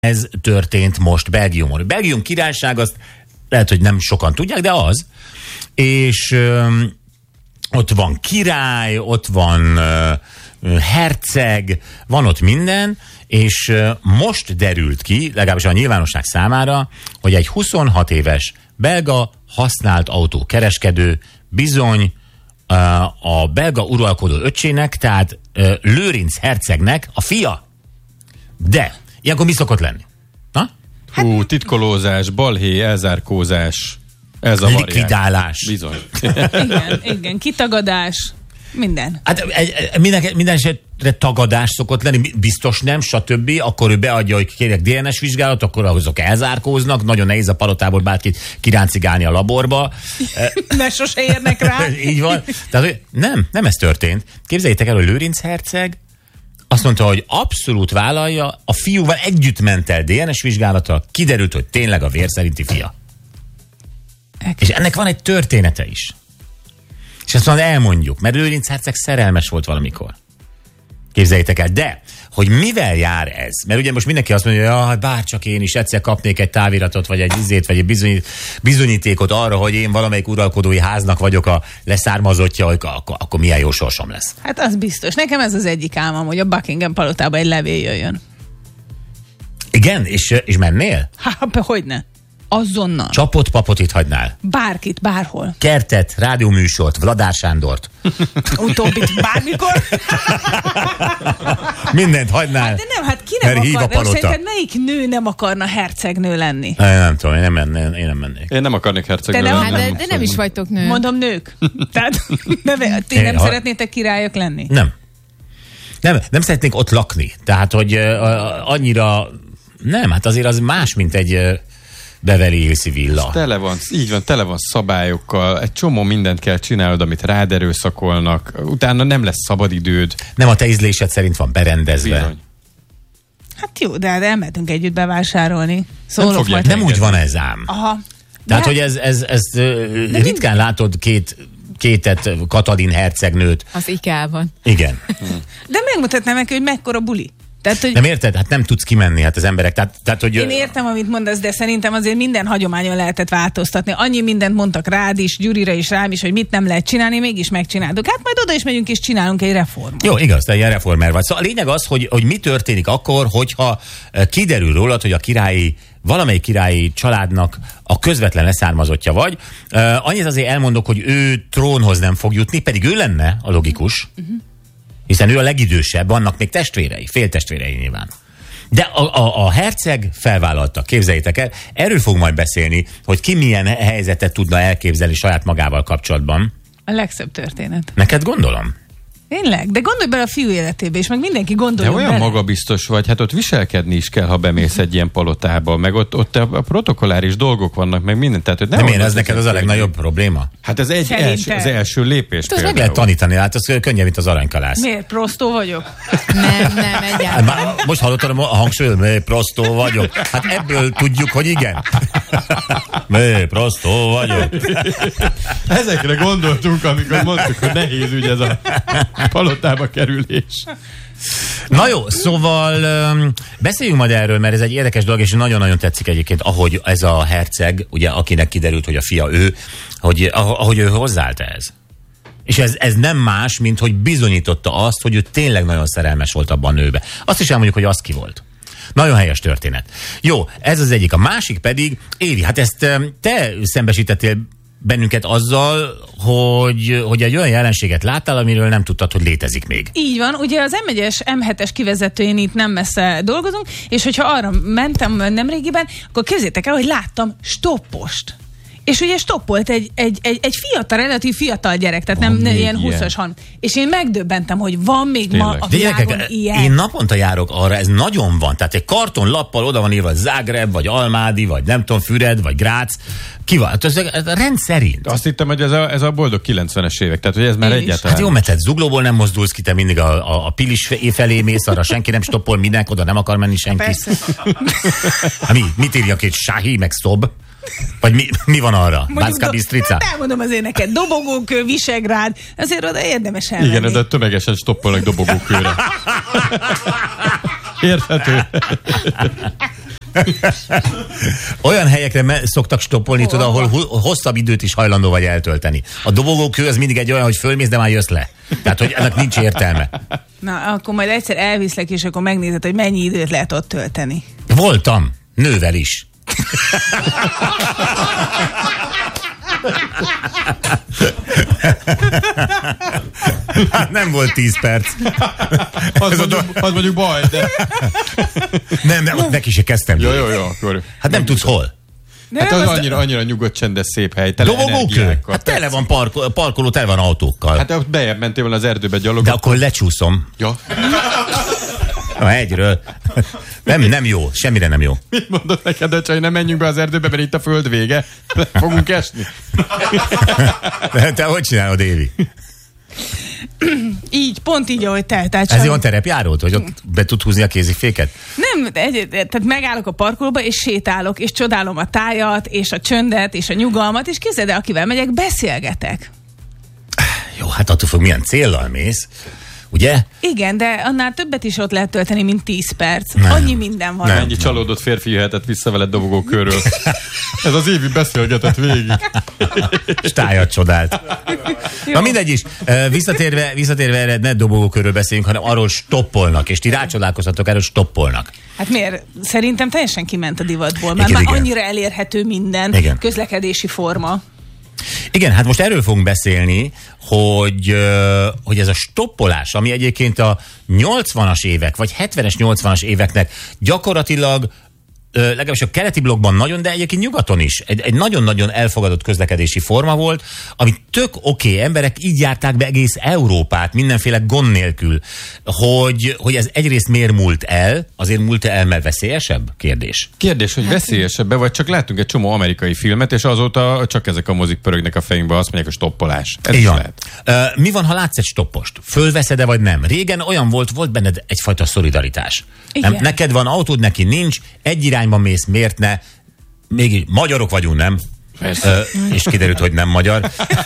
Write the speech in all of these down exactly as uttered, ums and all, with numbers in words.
Ez történt most Belgiumon. Belgium királyság, azt lehet, hogy nem sokan tudják, de az. És ö, ott van király, ott van ö, herceg, van ott minden, és ö, most derült ki, legalábbis a nyilvánosság számára, hogy egy huszonhat éves belga használt autókereskedő bizony ö, a belga uralkodó öccsének, tehát ö, Lőrinc hercegnek a fia. De ilyenkor mi szokott lenni? Na? Hú, titkolózás, balhé, elzárkózás, elzavarják. Likvidálás. Bizony. Igen, igen, kitagadás, minden. Hát minden, minden esetre tagadás szokott lenni, biztos nem, stb. Akkor ő beadja, hogy kérek dé en es vizsgálat, akkor azok elzárkóznak, nagyon nehéz a palotából bárkit kiráncigálni a laborba. Ne sose érnek rá. Így van. Tehát nem, nem ez történt. Képzeljétek el, hogy Lőrinc herceg azt mondta, hogy abszolút vállalja, a fiúval együtt ment el dé en es vizsgálatra, kiderült, hogy tényleg a vér szerinti fia. És ennek van egy története is. És ezt mondja, elmondjuk, mert Lőrinc herceg szerelmes volt valamikor. Képzeljétek el, de hogy mivel jár ez? Mert ugye most mindenki azt mondja, hogy ja, bárcsak én is egyszer kapnék egy táviratot, vagy egy izét, vagy egy bizonyít, bizonyítékot arra, hogy én valamelyik uralkodói háznak vagyok a leszármazottja, akkor, akkor milyen jó sorsom lesz. Hát az biztos. Nekem ez az egyik álmom, hogy a Buckingham palotába egy levél jöjjön. Igen? És, és mennél? Hát, hogyne. Azonnal. Csapott papot itt hagynál? Bárkit, bárhol. Kertet, rádióműsort, Vladár Sándort. Utóbbit bármikor. Mindent hagynál. Hát de nem, hát ki nem hív a akar, palota. szerinted melyik nő nem akarna hercegnő lenni? Én nem tudom, én nem, mennék, én nem mennék. Én nem akarnék hercegnő De nem, lenni. Hát, de, de nem is vagytok nő. Mondom nők. Tehát nem, ti Én, nem ha- szeretnétek királyok lenni? Nem. Nem, nem szeretnék ott lakni. Tehát, hogy uh, annyira... Nem, hát azért az más, mint egy uh, Beverly Hills-i villa. Tele van, így van, tele van szabályokkal, egy csomó mindent kell csinálnod, amit rád erőszakolnak, utána nem lesz szabadidőd. Nem a te ízlésed szerint van berendezve. Bizony. Hát jó, de hát elmehetünk együtt bevásárolni. Szólok fogják majd. Nem engedni. úgy van ez ám. Aha. Tehát, De- hogy ez, ez, ez uh, ritkán látod két, kétet Katalin hercegnőt. Az ikában. Igen. De megmutatnám neki, hogy mekkora buli. Tehát, hogy Nem érted? Hát nem tudsz kimenni, hát az emberek. Tehát, tehát hogy... én értem, amit mondasz, de szerintem azért minden hagyományon lehetett változtatni. Annyi mindent mondtak rád is, Gyurira is, rám is, hogy mit nem lehet csinálni, mégis megcsináltuk. Hát majd oda is megyünk és csinálunk egy reformot. Jó, igaz, te ilyen reformer vagy. Szóval a lényeg az, hogy, hogy mi történik akkor, hogyha eh, kiderül rólad, hogy a királyi, valamelyik királyi családnak a közvetlen leszármazottja vagy. Uh, annyit azért elmondok, hogy ő trónhoz nem fog jutni, pedig ő lenne a logikus, uh-huh. hiszen ő a legidősebb, vannak még testvérei, féltestvérei nyilván. De a, a, a herceg felvállalta, képzeljétek el, erről fog majd beszélni, hogy ki milyen helyzetet tudna elképzelni saját magával kapcsolatban. A legszebb történet. Neked gondolom? Tényleg? De gondolj bele a fiú életébe, és meg mindenki De gondoljon olyan bele. magabiztos vagy, hát ott viselkedni is kell, ha bemész egy ilyen palotába, meg ott, ott a, a protokolláris dolgok vannak, meg minden. Tehát, hogy Nem én, oda ez neked az a legnagyobb probléma? Hát ez egy Szerintem. első, az első lépés Ezt meg lehet tanítani, hát az könnyebb, mint az aranykalász. Miért? Prostó vagyok? Nem, nem, Hát egyáltalán. már most hallottad a hangsúlyod, mely prostó vagyok. Hát ebből tudjuk, hogy igen. Mely prostó vagyok. Ezekre gondoltunk, amikor mondtuk, hogy nehéz ügy ez a palotába kerülés. Na jó, szóval um, beszéljünk majd erről, mert ez egy érdekes dolog, és nagyon-nagyon tetszik egyébként, ahogy ez a herceg, ugye, akinek kiderült, hogy a fia ő, hogy, ahogy ő hozzáállt ez. És ez, ez nem más, mint hogy bizonyította azt, hogy ő tényleg nagyon szerelmes volt abban a nőbe. Azt is elmondjuk, hogy az ki volt. Nagyon helyes történet. Jó, ez az egyik. A másik pedig, Évi, hát ezt um, te szembesítettél bennünket azzal, hogy, hogy egy olyan jelenséget láttál, amiről nem tudtad, hogy létezik még. Így van, ugye az em egyes, em hetes kivezetőjén itt nem messze dolgozunk, és hogyha arra mentem nemrégiben, akkor képzeljétek el, hogy láttam stoppost. És ugye stoppolt egy, egy, egy, egy fiatal, relatív fiatal gyerek, tehát Van nem még ilyen ilyen? húszas han. És én megdöbbentem, hogy van még Tényleg. ma a De világon gyerekek, ilyen. én naponta járok arra, ez nagyon van. Tehát egy kartonlappal oda van írva Zágráb, vagy Almádi, vagy nem tudom, Füred, vagy Grác. Ki van? Hát ez, ez rendszerint. Azt hittem, hogy ez a, ez a boldog kilencvenes évek, tehát hogy ez már Én is. egyáltalán... Hát jó, mert te zuglóból nem mozdulsz ki, te mindig a, a, a Pilis felé mész, arra senki nem stoppol, mindenki, oda nem akar menni senki. Persze. Hát mi, mit írjak itt? Sáhi, meg Szob? Vagy mi, mi van arra? Mondjuk Bánszka do- Bistrica? Hát elmondom azért neked, Dobogókő, Visegrád, azért oda érdemes elmenni. Igen, de tömegesen stoppolnak dobogókőre. Érthető. Olyan helyekre me- szoktak stoppolni, tudod, ahol hu- hosszabb időt is hajlandó vagy eltölteni. A dobogókő az mindig egy olyan, hogy fölmész, de már jössz le. Tehát, hogy ennek nincs értelme. Na, akkor majd egyszer elviszlek, és akkor megnézed, hogy mennyi időt lehet ott tölteni. Voltam. Nővel is. Hát nem volt tíz perc. Az mondjuk, az mondjuk baj, de... Nem, nem, neki se kezdtem. Jó, jó, jó, akkor... Hát nem tudsz hol. De Hát nem az azt- annyira, annyira nyugodt, csendes, szép hely, tele Dobogókő? energiákkal. Hát tele van parko- parkoló, tele van autókkal. Hát ott bejebb mentél volna az erdőbe gyalog. De akkor lecsúszom. Ja. Na, egyről. Nem, nem jó, semmire nem jó. Mit mondod neked, de csak nem menjünk be az erdőbe, mert itt a föld vége. Fogunk esni. De te hogy csinálod, Évi? Így, pont így, ahogy te. Tehát Ez csak- olyan terepjárót, hogy ott be tud húzni a kéziféket? Nem, egy, tehát megállok a parkolóba, és sétálok, és csodálom a tájat, és a csöndet, és a nyugalmat, és képzeld el, akivel megyek, beszélgetek. Jó, hát attól fog, milyen céllal mész, ugye? Igen, de annál többet is ott lehet tölteni, mint tíz perc. Nem. Annyi minden van. Nem. ott. Ennyi csalódott férfi jöhetett vissza veled dobogókörről. Ez az Évi beszélgetett végig. És tájat csodált. Na mindegy is, Ö, visszatérve, visszatérve erre ne dobogókörről beszéljünk, hanem arról stoppolnak, és ti rácsodálkoztatok, erről stoppolnak. Hát miért? Szerintem teljesen kiment a divatból. Már, Igen, már igen. annyira elérhető minden Igen. közlekedési forma. Igen, hát most erről fogunk beszélni, hogy, ö, hogy ez a stoppolás, ami egyébként a nyolcvanas évek, vagy hetvenes, nyolcvanas éveknek gyakorlatilag ö, legalábbis a keleti blokkban nagyon, de egyébként nyugaton is egy, egy nagyon-nagyon elfogadott közlekedési forma volt, ami tök oké, okay, emberek így járták be egész Európát, mindenféle gond nélkül, hogy, hogy ez egyrészt miért múlt el, azért múlt el, mert veszélyesebb? Kérdés. Kérdés, hogy veszélyesebbe, vagy csak látunk egy csomó amerikai filmet, és azóta csak ezek a mozik pörögnek a fejünkbe, azt mondják, a stoppolás. Ez Így is van. lehet. Ö, mi van, ha látsz egy stoppost? Fölveszed-e vagy nem? Régen olyan volt, volt benned egyfajta szolidaritás. Igen. Nem, neked van autód, neki nincs, egy irányba mész, miért ne? Még így, magyarok vagyunk, nem? Ö, és kiderült, hogy nem magyar.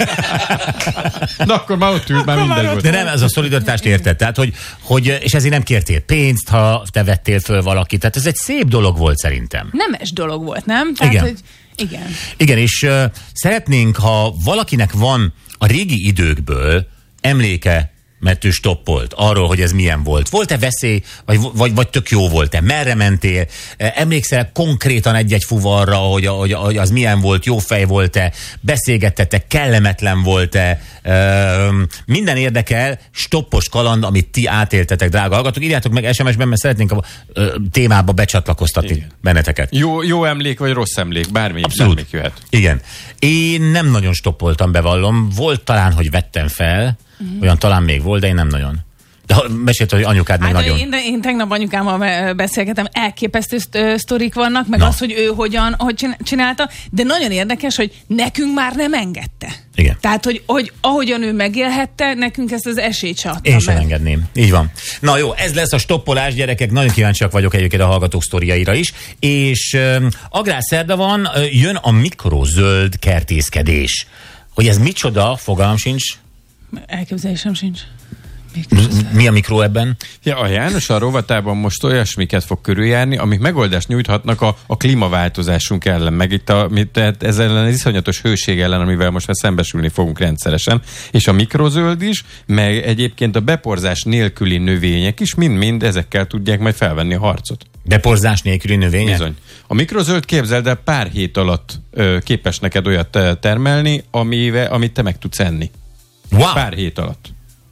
Na akkor már ott ült, már mindegy volt. De nem, ez a szolidaritást érted. Tehát, hogy, hogy, és ezért nem kértél pénzt, ha te vettél föl valakit. Tehát ez egy szép dolog volt szerintem. Nemes dolog volt, nem? Tehát, Igen. Hogy igen. Igen, és uh, szeretnénk, ha valakinek van a régi időkből emléke, mert ő stoppolt arról, hogy ez milyen volt. Volt-e veszély, vagy, vagy, vagy tök jó volt-e? Merre mentél? Emlékszel konkrétan egy-egy fuvarra, hogy, hogy, hogy az milyen volt, jó fej volt-e? Beszélgettetek, kellemetlen volt-e? Üm, minden érdekel, stoppos kaland, amit ti átéltetek, drága hallgatók. Írjátok meg es em es-ben, mert szeretnénk a ö, témába becsatlakoztatni Igen. benneteket. Jó, jó emlék, vagy rossz emlék, bármi, Abszolút. bármik jöhet. Igen. Én nem nagyon stoppoltam, bevallom. Volt talán, hogy vettem fel, uh-huh. olyan talán még volt, de én nem nagyon. De ha- mesélt, hogy anyukád meg Hát nagyon. én, én tegnap anyukámmal be- beszélgetem, elképesztő szt- sztorik vannak, meg Na. az, hogy ő hogyan hogy csin- csinálta, de nagyon érdekes, hogy nekünk már nem engedte. Igen. Tehát, hogy, hogy ahogyan ő megélhette, nekünk ezt az esélyt se adta Én sem meg. engedném. Így van. Na jó, ez lesz a stoppolás, gyerekek. Nagyon kíváncsiak vagyok egyébként a hallgatók sztoriaira is. És um, agrárszerda van, ö, jön a mikrozöld kertészkedés. Hogy ez micsoda, fogalmam sincs. Elképzelésem sincs. M- Mi a mikro ebben? Ja, a János a rovatában most olyasmiket fog körüljárni, amik megoldást nyújthatnak a, a klímaváltozásunk ellen, meg itt a, mi, tehát ez ellen az iszonyatos hőség ellen, amivel most már szembesülni fogunk rendszeresen, és a mikrozöld is, meg egyébként a beporzás nélküli növények is mind-mind ezekkel tudják majd felvenni a harcot. Beporzás nélküli növények? Bizony. A mikrozöld, képzeld el, pár hét alatt ö, képes neked olyat ö, termelni, amivel, amit te meg tudsz enni. Wow. Pár hét alatt.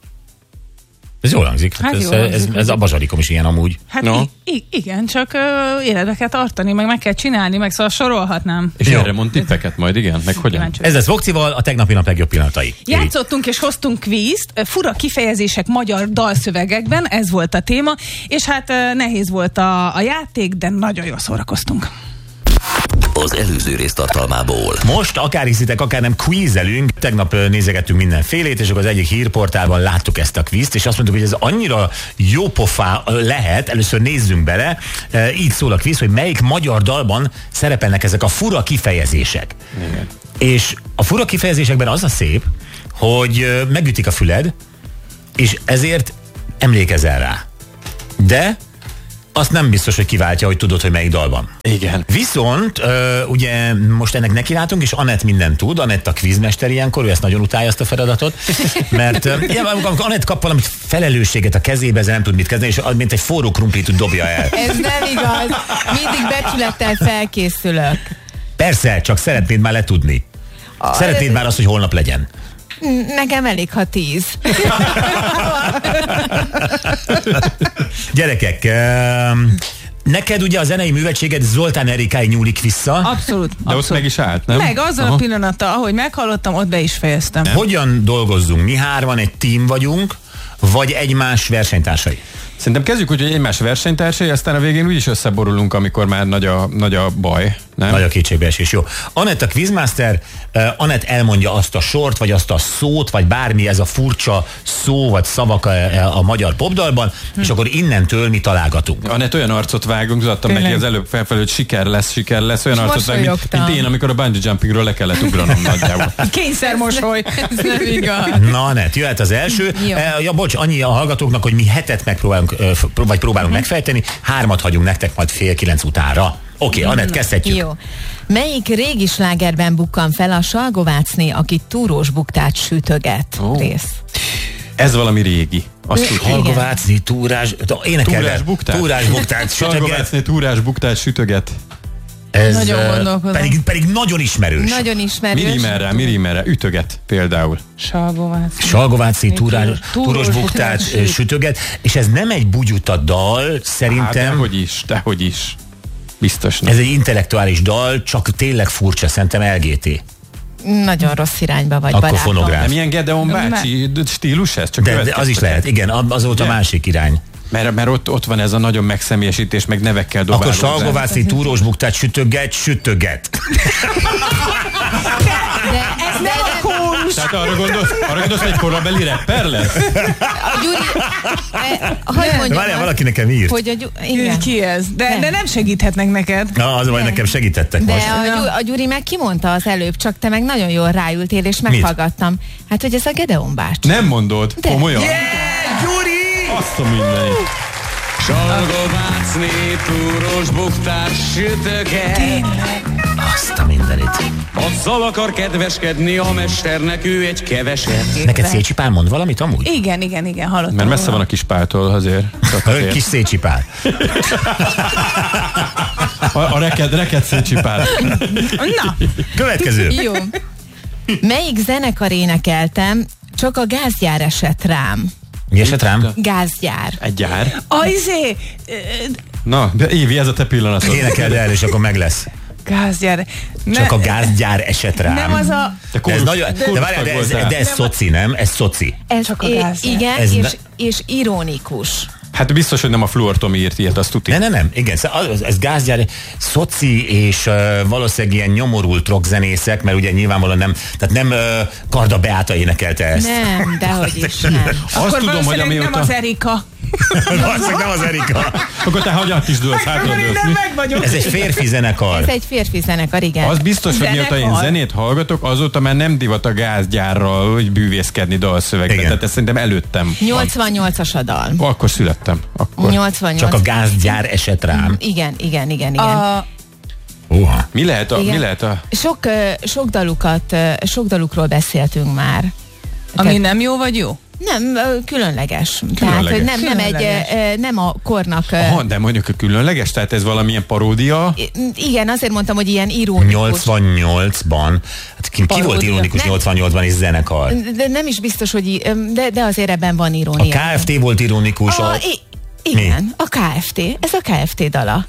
Ez jól hangzik. Hát Hát ez, jól ez, hangzik. ez a bazsarikom is ilyen amúgy. Hát No. i- i- igen, csak ö, életbe kell tartani, meg meg kell csinálni, meg szóval sorolhatnám. És Jó. erre mond tippeket majd, igen? Meg hogyan? Kíváncsi Ez lesz Vokcival, a tegnapi nap legjobb pillanatai. Játszottunk és hoztunk kvízt, fura kifejezések magyar dalszövegekben, ez volt a téma, és hát ö, nehéz volt a, a játék, de nagyon jól szórakoztunk. Az előző rész tartalmából. Most akár hiszitek, akár nem kvízelünk. Tegnap ö, nézegettünk mindenfélét, és akkor az egyik hírportálban láttuk ezt a kvízt, és azt mondtuk, hogy ez annyira jó pofá ö, lehet, először nézzünk bele. E, így szól a kvíz, hogy melyik magyar dalban szerepelnek ezek a fura kifejezések. Igen. És a fura kifejezésekben az a szép, hogy ö, megütik a füled, és ezért emlékezel rá. De azt nem biztos, hogy kiváltja, hogy tudod, hogy melyik dal van. Igen. Viszont ö, ugye most ennek nekilátunk, és Anett mindent tud, Anett a kvízmester ilyenkor, ő ezt nagyon utálja ezt a feladatot, mert ö, ja, amikor Anett kap valamit felelősséget a kezébe, ezzel nem tud mit kezdeni, és mint egy forró krumplit tud dobja el. Ez nem igaz. Mindig becsülettel felkészülök. Persze, csak szeretnéd már letudni. Szeretnéd már azt, hogy holnap legyen. Nekem elég, ha tíz. Gyerekek, um, neked ugye a zenei műveltséged Zoltán Erikáig nyúlik vissza. Abszolút. De ott abszolút. meg is állt, nem? Meg azon Aha. a pillanattal, ahogy meghallottam, ott be is fejeztem. Hogyan dolgozzunk? Mi hárman egy tím vagyunk, vagy egymás versenytársai? Szerintem kezdjük úgy, hogy egymás versenytársai, aztán a végén úgyis összeborulunk, amikor már nagy a, nagy a baj. Nem? Nagy a kétségbeesés, jó. Anett a quizmaster, uh, Anett elmondja azt a sort, vagy azt a szót, vagy bármi ez a furcsa szó, vagy szavak a, a magyar popdalban, hm. és akkor innentől mi találgatunk. Anett olyan arcot vágunk, adtam Tényleg? neki az előbb felfelé, hogy siker lesz, siker lesz, olyan És arcot vágunk, mint, mosolyogtam. mint én, amikor a bungee jumpingról le kellett ugranom nagyjából. Kényszer mosoly. Ez nem igaz. Na, Anett, jöhet az első. Jó. Uh, ja, bocs, annyi a hallgatóknak, hogy mi hetet megpróbálunk, uh, vagy próbálunk Mhm. megfejteni, hármat hagyunk nektek majd fél kilenc utánra. Oké, okay, Anett, kezdhetjük. Jó. Melyik régi slágerben bukkan fel a Salgovácné, aki túrós buktát sütöget? Ó. Rész. Ez valami régi. Azt Igen. tudjuk. Halgovácni, túrás, énekel. Túrás buktát? Túrás buktát. sütöget. Salgovácné túrás buktát sütöget. Ez, Nagyon uh, gondolkodom. pedig, pedig nagyon ismerős. Nagyon ismerős. Mi rímelre, mi rímelre, ütöget például. Salgovác. Salgováci túrás, Túrós túros buktát buktát ö, süt. sütöget, és ez nem egy bugyuta dal, Hát, szerintem dehogy is, dehogy is. Biztos nem. ez egy intellektuális dal, csak tényleg furcsa, szerintem el gé té. Nagyon rossz irányba vagy, Akkor barátom. fonográf. Nem ilyen Gedeon bácsi stílus ez? Csak De, de az is lehet, igen, az volt a Ugye? másik irány. Mert, mert ott, ott van ez a nagyon megszemélyesítés, meg nevekkel Akkor dobálózás. Salgováci túrós buktát sütöget, sütöget. De ez nem a kórus. Tehát arra gondolsz, arra gondolsz, hogy egy korabeli rapper lesz? A Gyuri, e, hogy mondjam Várjál, azt, valaki nekem írt. hogy a Gyuri, igen. Ki ez? De, Nem. de nem segíthetnek neked. Na, az a baj, nekem segítettek De most. a, Gyuri, a Gyuri meg kimondta az előbb, csak te meg nagyon jól ráültél, és meghallgattam. Hát, hogy ez a Gedeon bácsi. Nem mondod? De. Komolyan? Yeah, Gyuri! Azt a mindenit. Salgovácné túrós buktát sütöget. Azt a mindenit. Azzal akar kedveskedni a mesternek, ő egy keveset. Neked Szécsi Pál mond valamit amúgy? Igen, igen, igen, hallottam. Mert messze róla. van a kis páltól azért. Csak azért. Kis Szécsi Pál. A, a reked, reked szétcsipál. Na, Következő. Jó. Melyik zenekar énekeltem, csak a gázgyár esett rám? Mi esett rám? Gázgyár. Egy gyár. a izé, ö, Na, de Évi, ez a te pillanatod. Énekeld el, és akkor meg lesz. gázgyár. Ne, Csak a gázgyár esett rám. Nem az a... Te De ez kórus- nagyon, de, kórus várjál, de tag ez, voltál. de ez szoci, nem? Ez szoci. Ez, Csak a é- gázgyár. igen, Ez és, ne- és ironikus. Hát biztos, hogy nem a Fluor Tomi írt ilyet, azt tudni. Nem, nem, nem, igen, szóval az- ez gázgyár, szoci és uh, valószínűleg ilyen nyomorult rockzenészek, mert ugye nyilvánvalóan nem, tehát nem uh, Karda Beáta énekelte ezt. Nem, dehogy is nem. Azt Akkor tudom, hogy valószínűleg amióta... nem az Erika. Valószínűleg nem az Erika. Akkor te hagyját is dőlsz, Akkor én nem hátradőlsz. meg vagyok. Ez egy férfi zenekar. Ez egy férfi zenekar, igen. Az biztos, hogy mióta én Zenekar. zenét hallgatok, azóta már nem divat a gázgyárral, hogy bűvészkedni dalszövegben. Igen. Tehát ez szerintem előttem. van. nyolcvannyolcas a dal. Akkor születtem. Akkor. nyolcvannyolc. Csak a gázgyár esett rám. Igen, igen, igen, igen. A, Uha. Mi lehet a... Igen. Mi lehet a... Sok, ö, sok dalukat, ö, sok dalukról beszéltünk már. ami Tehát nem jó vagy jó? nem, ö, különleges. Tehát, hogy nem, nem, egy, Különleges. ö, nem a kornak... ö, Aha, de mondjuk a különleges, tehát ez valamilyen paródia. i- Igen, azért mondtam, hogy ilyen ironikus. nyolcvannyolcban. Hát ki, ki volt Paródia. ironikus Nem. nyolcvannyolcban is zenekar? De nem is biztos, hogy... i- ö, De, de azért ebben van A irónia. ká ef té volt ironikus. A, A, i- igen, a ká ef té. Ez a ká ef té dala.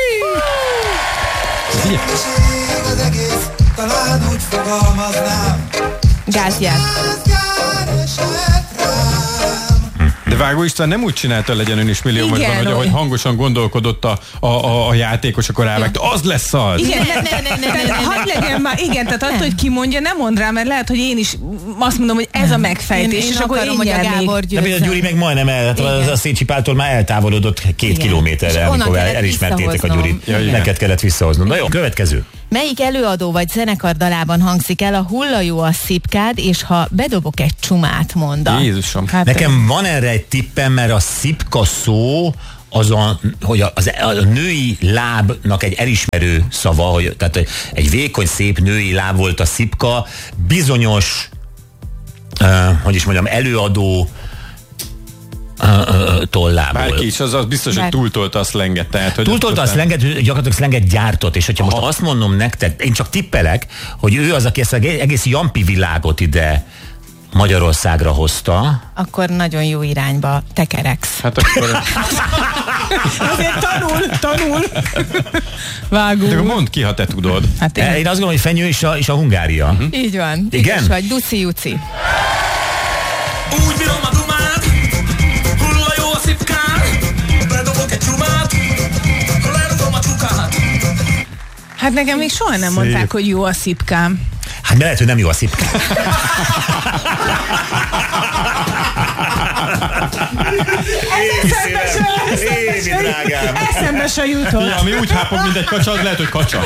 Az egész, talán úgy fogalmaznám. Gázgyár. Gázgyár esett rám. De Vágó István nem úgy csinálta, legyen ön is millió Igen, magyarban, hogy ahogy Robi. hangosan gondolkodott a, a, a, a játékos, akkor rávágta. Az lesz az! Igen, Nem, nem, nem, nem, nem, tehát nem. hadd legyen már, igen, tehát attól, Nem. hogy ki mondja, nem mond rá, mert lehet, hogy én is azt mondom, hogy ez a megfejtés, Én, én és akkor akarom, én hogy a nyernék. Gábor de például győzzön. Gyuri meg majdnem el, hát az Igen. a Szécsi Páltól már eltávolodott két Igen. kilométerre, És onnan amikor el, kellett elismertétek a visszahoznom. Gyurit. Ja, igen. Neked kellett visszahoznod. Na jó, következő. Melyik előadó vagy zenekar dalában hangzik el a hulla jó a szipkád, és ha bedobok egy csumát, mondd. Jézusom. Hát, Nekem van erre egy tippem, mert a szipka szó az a, hogy a, az, a női lábnak egy elismerő szava, hogy, tehát egy vékony, szép női láb volt a szipka, bizonyos, uh, hogy is mondjam, előadó uh, uh, tollából. Bárki is, az, az biztos, hogy túltolta a szlenget. Tehát, hogy túltolta a szlenget, gyakorlatilag szlenget gyártott, és hogyha Aha. most azt mondom nektek, én csak tippelek, hogy ő az, aki ezt az egész jampi világot ide Magyarországra hozta. Akkor nagyon jó irányba tekereksz. Hát akkor... Azért tanul, tanul. Vágó. De mondd ki, ha te tudod. Hát én, én azt gondolom, hogy Fenyő és a, és a Hungária. Uh-huh. Így van. Igen? Igaz vagy, Duci Juci. Úgy bírom a dumát, hull a jó a szipkán, bedobok egy csumát, lerugom a csukát. Hát nekem még soha nem mondták, hogy jó a szipkám. Hát lehet, hogy nem jó a szipka. Eszembe se, drágám. Eszembe se jutott. Ja, ami úgy hápog, mint egy kacsa, az lehet, hogy kacsa.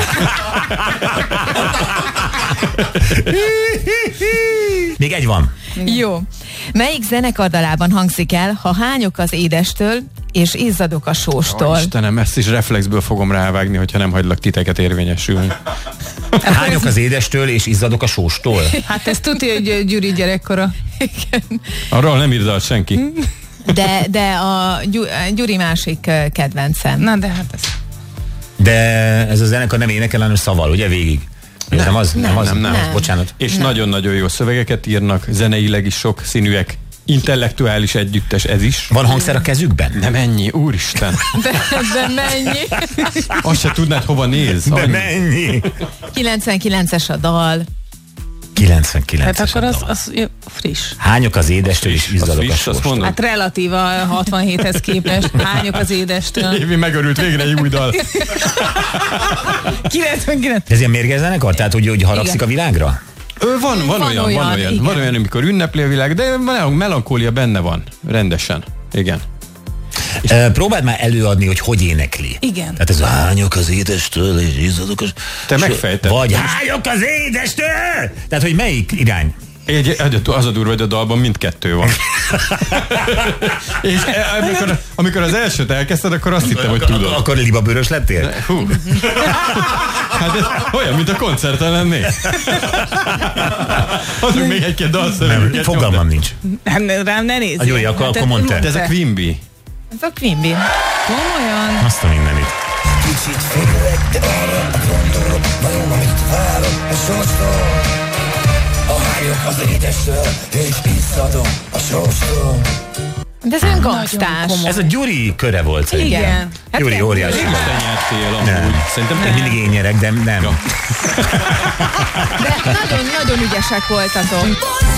Még egy van. Jó. Melyik zenekardalában hangzik el, ha hányok az édestől, és izzadok a sóstól? Ó, Istenem, ezt is reflexből fogom rávágni, hogyha nem hagylak titeket érvényesülni. Hányok az édestől, és izzadok a sóstól? Hát ez tudja, hogy Gyuri gyerekkora. Igen. Arról nem írdalt senki. De, de a Gyuri másik kedvencem. Na, de hát ez... De ez a zenekar nem énekel, hanem szaval, ugye végig? Nem, nem az? Nem, nem, az, nem, nem. nem. Bocsánat. És nem. Nagyon-nagyon jó szövegeket írnak, zeneileg is sok színűek, intellektuális együttes ez is. Van hangszer a kezükben? Nem ennyi, úristen. De, de mennyi? Azt se tudnád, hova néz. De annyi. mennyi? kilencvenkilences a dal. kilencvenkilences Hát akkor a az, dal. az jó, friss. Hányok az édestől, és izzadok a friss, azt sóstól? mondom. Hát relatív a hatvanhéthez képest. Hányok az édestől? Évi megörült, végre egy új dal. kilencvenkilenc. De ez ilyen mérges zenekar? Tehát, hogy, hogy haragszik Igen. a világra? Ő, van, van, van olyan, olyan, van olyan, van olyan, amikor ünnepli a világ, de melankólia benne van, rendesen. Igen. Uh, próbáld már előadni, hogy hogy énekli. Igen. Tehát ez a hányok az édestől, és izzadok a... Te megfejted. Vagy hányok az édestől! Tehát, hogy melyik irány? Egy, az a durva, hogy a dalban mindkettő van. És amikor, amikor az elsőt elkezdted, akkor azt hittem, hogy tudod. Akkor libabőrös lettél? Hú. Hát ez olyan, mint a koncerten lennék. Adunk még egy-két dalszövegüket. Fogalmam nincs. Hát rám ne nézzél. A Gyuri, akkor, Hát akkor mondd te. De ez a Quimby. Ez a Quimby. Komolyan. Azt a mindenit. Kicsit félek, de arra gondolok, vajon amit várok a sorstól. A hányok az édestől, és izzadom a sóstól. De ez olyan gangstás. Ez a Gyuri köre volt szerintem. Igen. Hát Gyuri nem. óriási. Te nyertél amúgy. Nem. Szerintem Én mindig én nyerek, de nem. De nagyon-nagyon ügyesek voltatok.